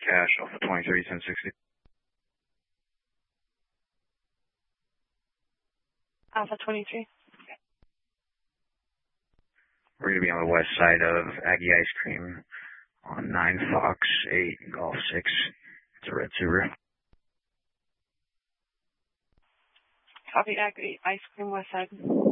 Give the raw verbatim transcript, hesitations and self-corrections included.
cash off of twenty-three ten sixty. Alpha twenty-three. We're going to be on the west side of Aggie Ice Cream on nine Fox eight Golf six. It's a red Subaru. Copy, Aggie Ice Cream, west side.